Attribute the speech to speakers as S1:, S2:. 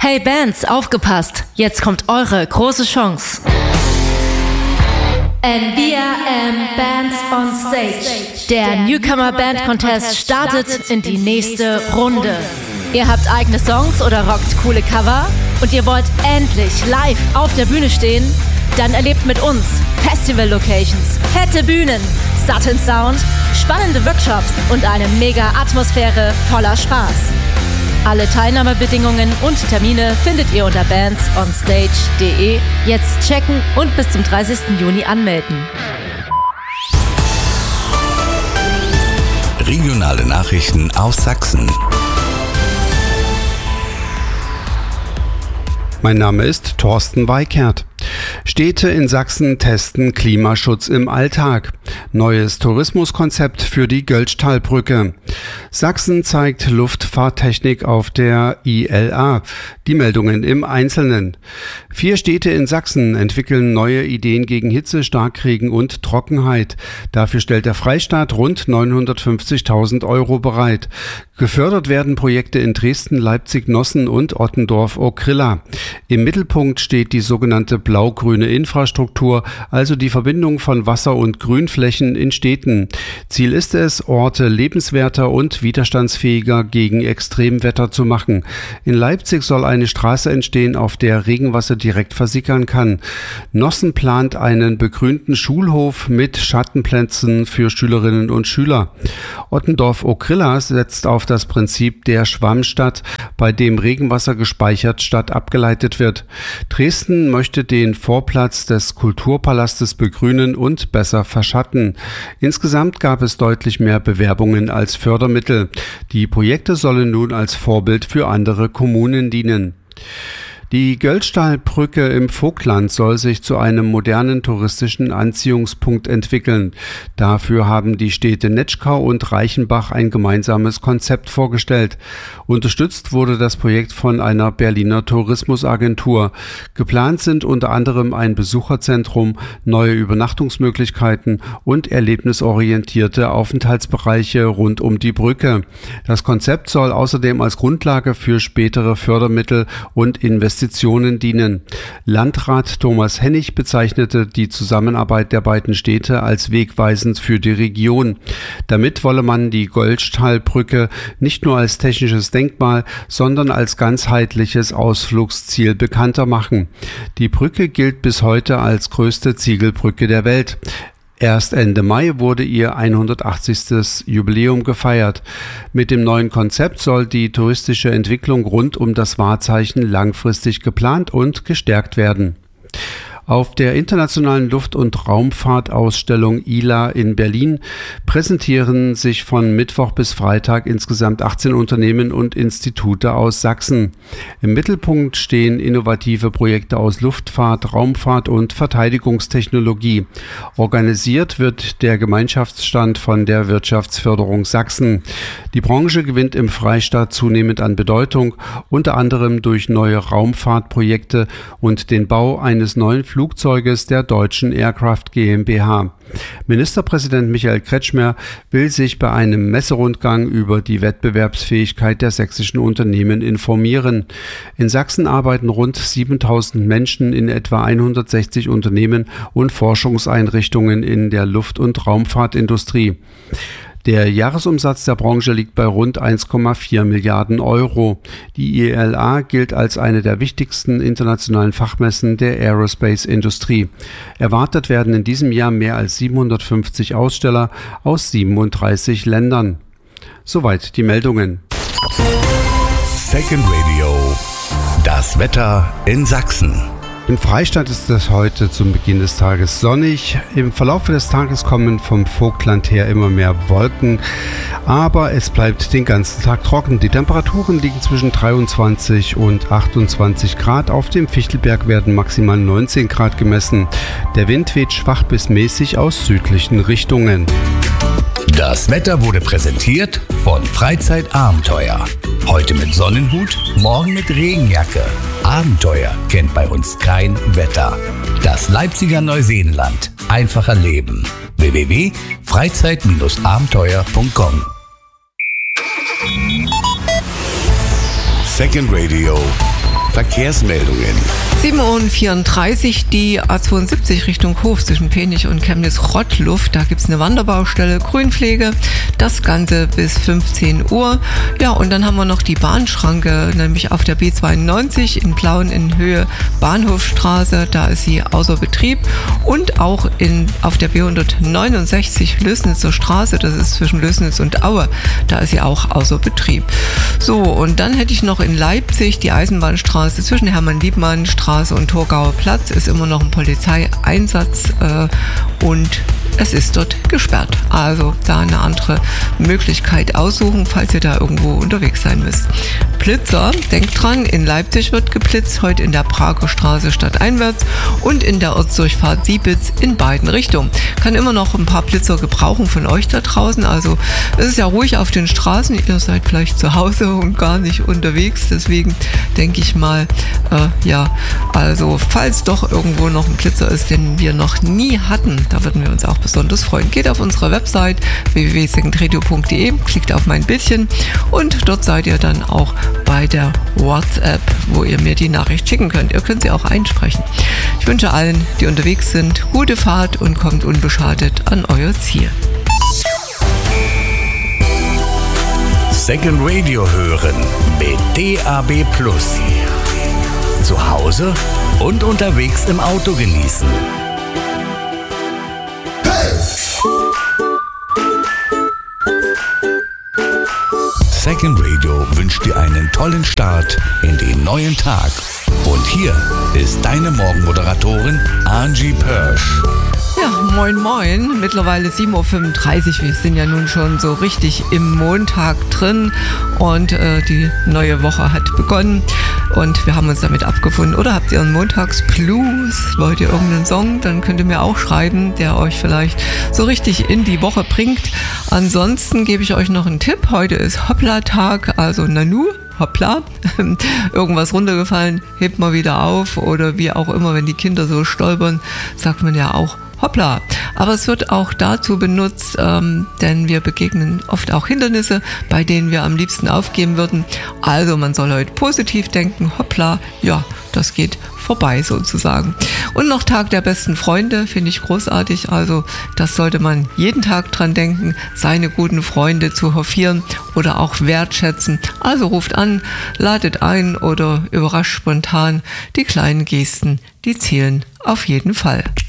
S1: Hey Bands, aufgepasst! Jetzt kommt eure große Chance. NBRM Bands on Stage. Der Newcomer Band Contest startet in die nächste Runde. Ihr habt eigene Songs oder rockt coole Cover und ihr wollt endlich live auf der Bühne stehen? Dann erlebt mit uns Festival-Locations, fette Bühnen, satten Sound, spannende Workshops und eine mega Atmosphäre voller Spaß. Alle Teilnahmebedingungen und Termine findet ihr unter bandsonstage.de. Jetzt checken und bis zum 30. Juni anmelden.
S2: Regionale Nachrichten aus Sachsen.
S3: Mein Name ist Thorsten Weikert. Städte in Sachsen testen Klimaschutz im Alltag. Neues Tourismuskonzept für die Göltzschtalbrücke. Sachsen zeigt Luftfahrttechnik auf der ILA. Die Meldungen im Einzelnen. 4 Städte in Sachsen entwickeln neue Ideen gegen Hitze, Starkregen und Trockenheit. Dafür stellt der Freistaat rund 950.000 € bereit. Gefördert werden Projekte in Dresden, Leipzig, Nossen und Ottendorf-Okrilla. Im Mittelpunkt steht die sogenannte blau-grüne Infrastruktur, also die Verbindung von Wasser- und Grünflächen in Städten. Ziel ist es, Orte lebenswerter und widerstandsfähiger gegen Extremwetter zu machen. In Leipzig soll eine Straße entstehen, auf der Regenwasser direkt versickern kann. Nossen plant einen begrünten Schulhof mit Schattenplätzen für Schülerinnen und Schüler. Ottendorf-Okrilla setzt auf das Prinzip der Schwammstadt, bei dem Regenwasser gespeichert statt abgeleitet wird. Dresden möchte den Vorplatz des Kulturpalastes begrünen und besser verschatten. Insgesamt gab es deutlich mehr Bewerbungen als Fördermittel. Die Projekte sollen nun als Vorbild für andere Kommunen dienen. Die Göltzschtalbrücke im Vogtland soll sich zu einem modernen touristischen Anziehungspunkt entwickeln. Dafür haben die Städte Netschkau und Reichenbach ein gemeinsames Konzept vorgestellt. Unterstützt wurde das Projekt von einer Berliner Tourismusagentur. Geplant sind unter anderem ein Besucherzentrum, neue Übernachtungsmöglichkeiten und erlebnisorientierte Aufenthaltsbereiche rund um die Brücke. Das Konzept soll außerdem als Grundlage für spätere Fördermittel und Investitionen dienen. Landrat Thomas Hennig bezeichnete die Zusammenarbeit der beiden Städte als wegweisend für die Region. Damit wolle man die Göltzschtalbrücke nicht nur als technisches Denkmal, sondern als ganzheitliches Ausflugsziel bekannter machen. Die Brücke gilt bis heute als größte Ziegelbrücke der Welt. Erst Ende Mai wurde ihr 180. Jubiläum gefeiert. Mit dem neuen Konzept soll die touristische Entwicklung rund um das Wahrzeichen langfristig geplant und gestärkt werden. Auf der internationalen Luft- und Raumfahrtausstellung ILA in Berlin präsentieren sich von Mittwoch bis Freitag insgesamt 18 Unternehmen und Institute aus Sachsen. Im Mittelpunkt stehen innovative Projekte aus Luftfahrt, Raumfahrt und Verteidigungstechnologie. Organisiert wird der Gemeinschaftsstand von der Wirtschaftsförderung Sachsen. Die Branche gewinnt im Freistaat zunehmend an Bedeutung, unter anderem durch neue Raumfahrtprojekte und den Bau eines neuen Flugzeuges der Deutschen Aircraft GmbH. Ministerpräsident Michael Kretschmer will sich bei einem Messerundgang über die Wettbewerbsfähigkeit der sächsischen Unternehmen informieren. In Sachsen arbeiten rund 7.000 Menschen in etwa 160 Unternehmen und Forschungseinrichtungen in der Luft- und Raumfahrtindustrie. Der Jahresumsatz der Branche liegt bei rund 1,4 Milliarden €. Die ILA gilt als eine der wichtigsten internationalen Fachmessen der Aerospace-Industrie. Erwartet werden in diesem Jahr mehr als 750 Aussteller aus 37 Ländern. Soweit die Meldungen.
S2: Second Radio. Das Wetter in Sachsen.
S3: Im Freistaat ist es heute zum Beginn des Tages sonnig. Im Verlauf des Tages kommen vom Vogtland her immer mehr Wolken, aber es bleibt den ganzen Tag trocken. Die Temperaturen liegen zwischen 23 und 28 Grad. Auf dem Fichtelberg werden maximal 19 Grad gemessen. Der Wind weht schwach bis mäßig aus südlichen Richtungen.
S2: Das Wetter wurde präsentiert von Freizeitabenteuer. Heute mit Sonnenhut, morgen mit Regenjacke. Abenteuer kennt bei uns kein Wetter. Das Leipziger Neuseenland. Einfacher Leben. www.freizeit-abenteuer.com. Second Radio Verkehrsmeldungen.
S4: 7:34 Uhr, die A72 Richtung Hof zwischen Penich und Chemnitz-Rottluft. Da gibt es eine Wanderbaustelle, Grünpflege. Das Ganze bis 15 Uhr. Ja, und dann haben wir noch die Bahnschranke, nämlich auf der B92 in Plauen in Höhe Bahnhofstraße. Da ist sie außer Betrieb. Und auch auf der B169 Lößnitzer Straße, das ist zwischen Lößnitz und Aue, da ist sie auch außer Betrieb. So, und dann hätte ich noch in Leipzig die Eisenbahnstraße zwischen Hermann-Liebmann-Straße und Torgauer Platz, ist immer noch ein Polizeieinsatz und es ist dort gesperrt. Also da eine andere Möglichkeit aussuchen, falls ihr da irgendwo unterwegs sein müsst. Blitzer, denkt dran, in Leipzig wird geblitzt, heute in der Prager Straße stadteinwärts und in der Ortsdurchfahrt Siebitz in beiden Richtungen. Kann immer noch ein paar Blitzer gebrauchen von euch da draußen. Also es ist ja ruhig auf den Straßen, ihr seid vielleicht zu Hause und gar nicht unterwegs. Deswegen denke ich mal, also falls doch irgendwo noch ein Blitzer ist, den wir noch nie hatten, da würden wir uns auch besonders freuen. Geht auf unsere Website www.secondtradio.de, klickt auf mein Bildchen und dort seid ihr dann auch bei der WhatsApp, wo ihr mir die Nachricht schicken könnt. Ihr könnt sie auch einsprechen. Ich wünsche allen, die unterwegs sind, gute Fahrt und kommt unbeschadet an euer Ziel.
S2: Second Radio hören mit DAB+. Zu Hause und unterwegs im Auto genießen. Second Radio wünscht dir einen tollen Start in den neuen Tag. Und hier ist deine Morgenmoderatorin Angie Pörsch.
S4: Ja, moin moin, mittlerweile 7:35 Uhr, wir sind ja nun schon so richtig im Montag drin und die neue Woche hat begonnen und wir haben uns damit abgefunden. Oder habt ihr einen Montagsblues, wollt ihr irgendeinen Song, dann könnt ihr mir auch schreiben, der euch vielleicht so richtig in die Woche bringt. Ansonsten gebe ich euch noch einen Tipp, heute ist Hoppla-Tag, also Nanu. Hoppla, irgendwas runtergefallen, hebt mal wieder auf oder wie auch immer, wenn die Kinder so stolpern, sagt man ja auch Hoppla. Aber es wird auch dazu benutzt, denn wir begegnen oft auch Hindernisse, bei denen wir am liebsten aufgeben würden. Also man soll heute positiv denken, hoppla, ja, das geht vorbei sozusagen. Und noch Tag der besten Freunde, finde ich großartig. Also das sollte man jeden Tag dran denken, seine guten Freunde zu hofieren oder auch wertschätzen. Also ruft an, ladet ein oder überrascht spontan. Die kleinen Gesten, die zählen auf jeden Fall.